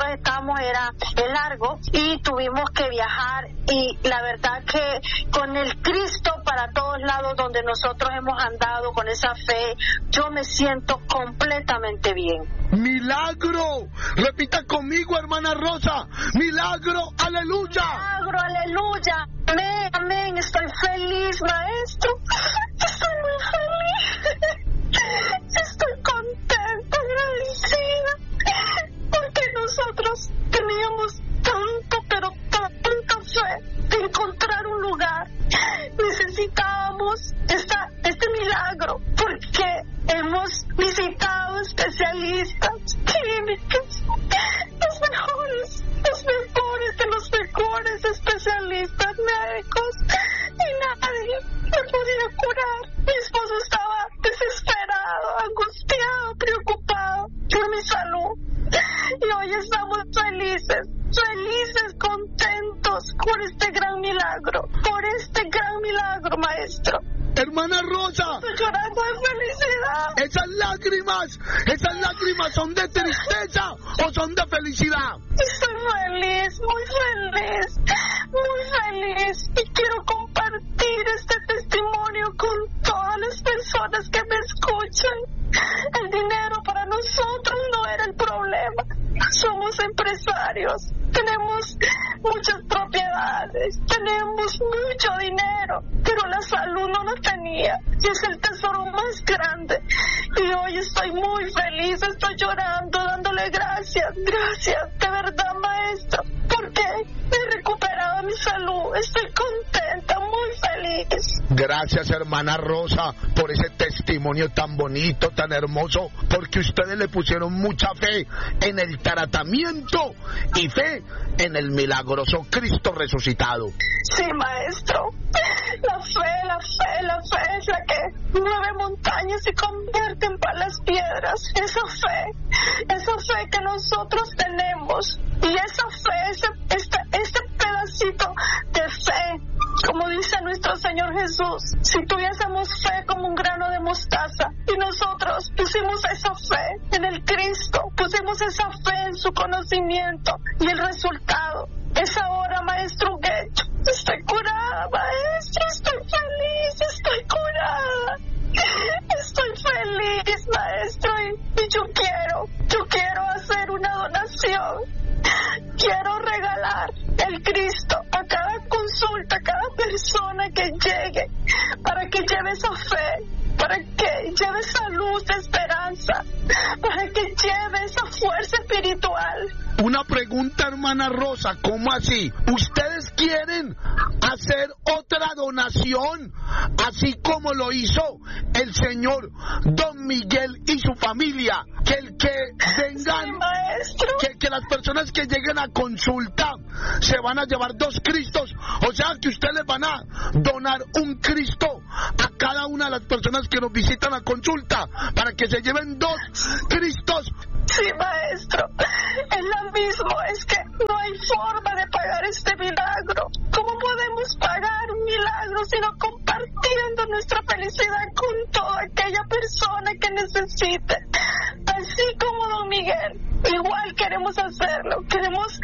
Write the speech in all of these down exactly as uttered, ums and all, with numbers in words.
nosotros estábamos era el largo y tuvimos que viajar, y la verdad que con el Cristo para todos lados donde nosotros hemos andado con esa fe, yo me siento completamente bien. ¡Milagro! Repita conmigo, hermana Rosa. ¡Milagro! ¡Aleluya! ¡Milagro! ¡Aleluya! Amén, amén. Estoy feliz, maestro. Estoy muy feliz. Estoy contenta, agradecida, porque nosotros teníamos tanto, pero tanta fe de encontrar un lugar. Necesitábamos esta, este milagro, porque hemos visitado especialistas, clínicas, los mejores, los mejores de los mejores especialistas médicos, y nadie me podía curar. Mi esposo estaba desesperado, angustiado, preocupado por mi salud, y hoy estamos felices, felices, contentos por este gran milagro, por este gran milagro, maestro. Hermana Rosa, estoy llorando de felicidad. Esas lágrimas, esas lágrimas son de tristeza o son de felicidad. Estoy feliz, muy feliz, muy feliz, y quiero compartir este testimonio con todas las personas que me escuchan. El dinero para nosotros no era el problema. Somos empresarios, tenemos muchas propiedades, tenemos mucho dinero, pero la salud no la tenía, y es el tesoro más grande. Y hoy estoy muy feliz, estoy llorando, dándole gracias, gracias, de verdad, maestro, porque he recuperado mi salud, estoy contenta, muy feliz. Gracias, hermana Rosa, por ese testimonio tan bonito, tan hermoso, porque ustedes le pusieron mucha fe en el tratamiento y fe en el milagroso Cristo resucitado. Sí, maestro, la fe, la fe, la fe es la que mueve montañas y convierte en palas piedras. Esa fe, esa fe que nosotros tenemos, y esa fe, ese, este, este pedacito de fe, como dice nuestro Señor Jesús, si tuviésemos fe como un grano de mostaza, y nosotros pusimos esa fe en el Cristo, pusimos esa fe en su conocimiento, y el resultado es ahora, maestro, que estoy curada, maestro, estoy feliz, estoy curada, estoy feliz, maestro, y, y yo quiero, yo quiero hacer una donación, quiero regalar el Cristo a cada consulta, a cada persona que llegue, para que lleve esa fe, para que lleve esa luz de esperanza, para que lleve esa fuerza espiritual. Una pregunta, hermana Rosa, ¿cómo así? ¿Ustedes quieren hacer otra donación, así como lo hizo el señor Don Miguel y su familia? Que el que vengan, sí, maestro, que, que las personas que lleguen a consulta se van a llevar dos Cristos, o sea que ustedes les van a donar un Cristo a cada una de las personas que nos visitan a consulta, para que se lleven dos Cristos. Sí, maestro, es lo mismo, es que no hay forma de pagar este milagro. ¿Cómo podemos pagar un milagro sino compartiendo nuestra felicidad con toda aquella persona que necesite? Así como Don Miguel, igual queremos hacerlo, queremos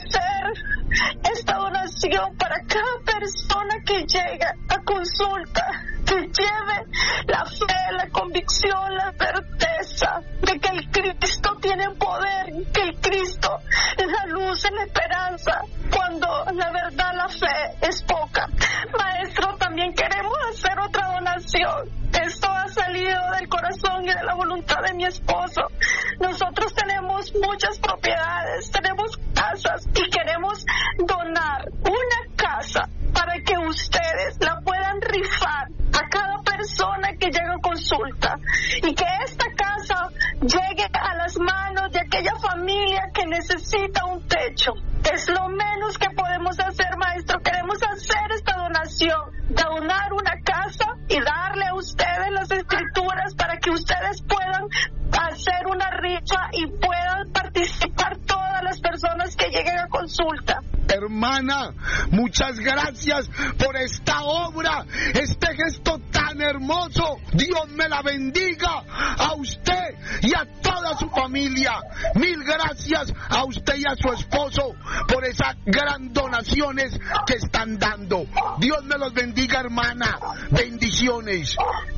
hacer esta donación para cada persona que llega a consulta, que lleve la fe, la convicción, la certeza de que el Cristo tiene poder, que el Cristo es la luz, es la esperanza, cuando la verdad, la fe es poca. Maestro, también queremos hacer otra donación. Esto ha salido del corazón y de la voluntad de mi esposo. Nosotros tenemos muchas propiedades, tenemos casas, y queremos donar una casa para que ustedes la puedan rifar a cada persona que llega a consulta, y que esta casa llegue a las manos de aquella familia que necesita un techo. Es lo menos que podemos hacer, maestro. Queremos hacer esta donación, donar una casa y darle a ustedes las escrituras para que ustedes puedan hacer una rifa y puedan participar todas las personas que lleguen a consulta. Hermana, muchas gracias por esta obra, este gesto tan hermoso. Dios me la bendiga a usted y a toda su familia. Mil gracias a usted y a su esposo por esas gran donaciones que están dando. Dios me los bendiga, hermana. Bendiciones.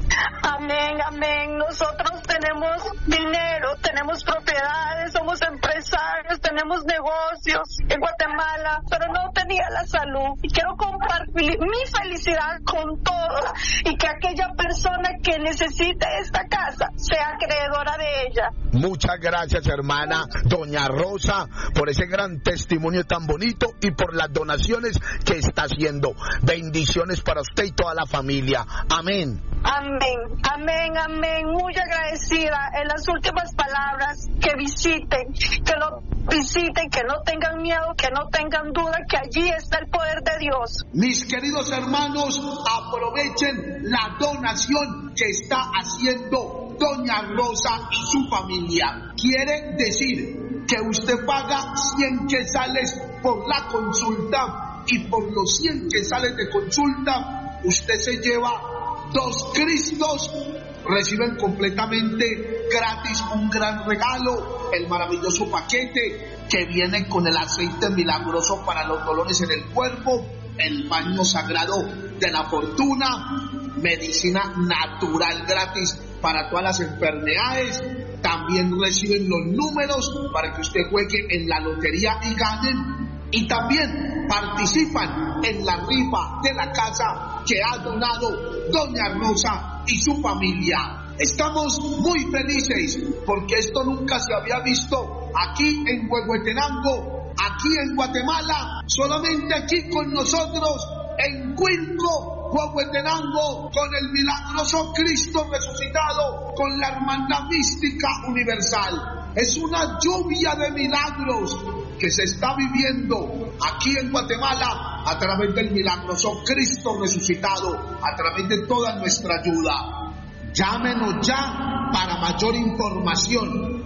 Amén, amén. Nosotros tenemos dinero, tenemos propiedades, somos empresarios, tenemos negocios en Guatemala, pero no tenía la salud. Y quiero compartir mi felicidad con todos y que aquella persona que necesite esta casa sea acreedora de ella. Muchas gracias, hermana doña Rosa, por ese gran testimonio tan bonito y por las donaciones que está haciendo. Bendiciones para usted y toda la familia. Amén. Amén, amén, amén. Muy agradecida. En las últimas palabras, que visiten, que lo visiten, que no tengan miedo, que no tengan duda, que allí está el poder de Dios. Mis queridos hermanos, aprovechen la donación que está haciendo doña Rosa y su familia. Quiere decir que usted paga cien quetzales por la consulta y por los cien quetzales de consulta usted se lleva dos Cristos, reciben completamente gratis un gran regalo, el maravilloso paquete que viene con el aceite milagroso para los dolores en el cuerpo, el baño sagrado de la fortuna, medicina natural gratis para todas las enfermedades. También reciben los números para que usted juegue en la lotería y ganen. Y también participan en la rifa de la casa que ha donado doña Rosa y su familia. Estamos muy felices porque esto nunca se había visto aquí en Huehuetenango, aquí en Guatemala, solamente aquí con nosotros en Cuilco, Huehuetenango, con el milagroso Cristo resucitado, con la hermandad mística universal. Es una lluvia de milagros que se está viviendo aquí en Guatemala a través del milagroso Cristo resucitado, a través de toda nuestra ayuda. Llámenos ya para mayor información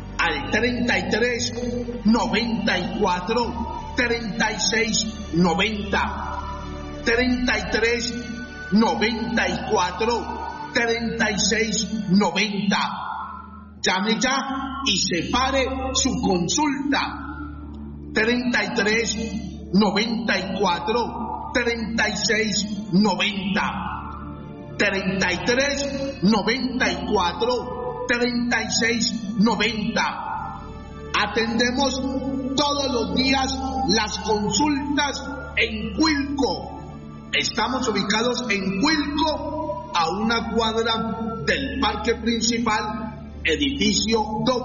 al treinta y tres, noventa y cuatro, treinta y seis, noventa. treinta y tres, noventa y cuatro, treinta y seis, noventa. Llame ya y separe su consulta. treinta y tres, noventa y cuatro, treinta y seis, noventa. treinta y tres, noventa y cuatro, treinta y seis, noventa. Atendemos todos los días las consultas en Cuilco. Estamos ubicados en Cuilco, a una cuadra del parque principal, edificio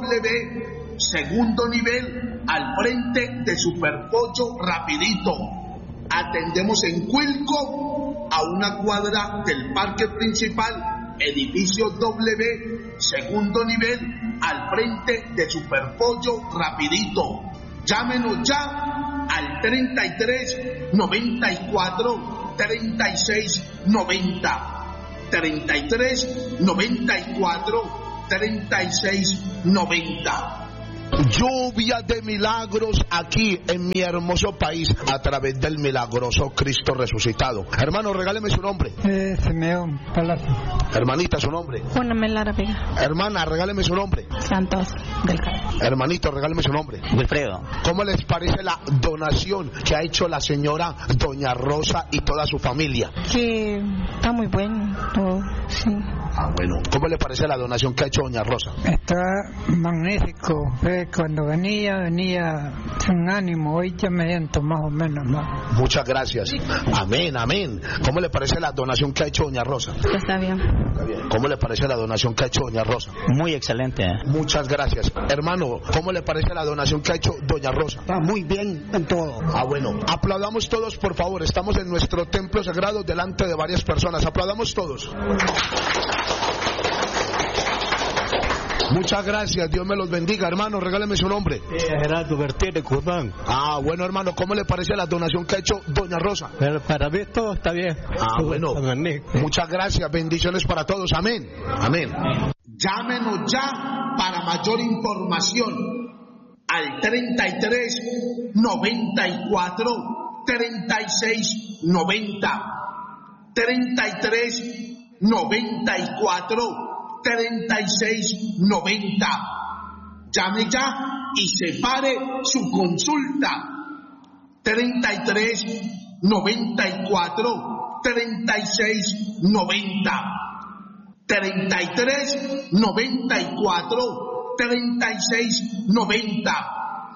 W, segundo nivel, al frente de Superpollo Rapidito. Atendemos en Cuilco, a una cuadra del parque principal, edificio W, segundo nivel, al frente de Superpollo Rapidito. Llámenos ya al treinta y tres, noventa y cuatro, treinta y seis, noventa. treinta y tres, noventa y cuatro, treinta y seis, noventa. Lluvia de milagros aquí en mi hermoso país a través del milagroso Cristo resucitado. Hermano, regáleme su nombre. Eh, Simeón Palacio. Hermanita, su nombre. Juana Melara Vega. Hermana, regáleme su nombre. Santos del Carmen. Hermanito, regáleme su nombre. Wilfredo. ¿Cómo les parece la donación que ha hecho la señora doña Rosa y toda su familia? Que está muy bueno todo, sí. Ah, bueno. ¿Cómo le parece la donación que ha hecho doña Rosa? Está magnífico. Eh, cuando venía, venía sin ánimo. Hoy ya me siento más o menos más. Muchas gracias. Amén, amén. ¿Cómo le parece la donación que ha hecho doña Rosa? Está bien. Está bien. ¿Cómo le parece la donación que ha hecho doña Rosa? Muy excelente. Muchas gracias. Hermano, ¿cómo le parece la donación que ha hecho doña Rosa? Está muy bien en todo. Ah, bueno. Aplaudamos todos, por favor. Estamos en nuestro templo sagrado delante de varias personas. Aplaudamos todos. Muchas gracias, Dios me los bendiga. Hermano, regáleme su nombre. Eh, Gerardo Bertier de Curdán. Ah, bueno, hermano, ¿cómo le parece la donación que ha hecho doña Rosa? Pero para mí todo está bien. Ah, todo bueno. Muchas gracias, bendiciones para todos. Amén. Amén. Llámenos ya para mayor información al treinta y tres, noventa y cuatro, treinta y seis, noventa. treinta y tres, noventa y cuatro, treinta y seis, noventa. Llame ya y separe su consulta. treinta y tres, noventa y cuatro, treinta y seis, noventa. treinta y tres, noventa y cuatro, treinta y seis, noventa.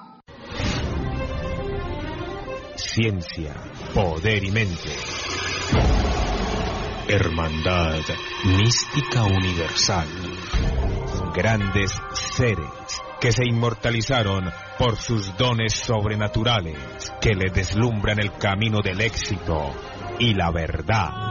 Ciencia, poder y mente. Hermandad mística universal. Grandes seres que se inmortalizaron por sus dones sobrenaturales, que le deslumbran el camino del éxito y la verdad.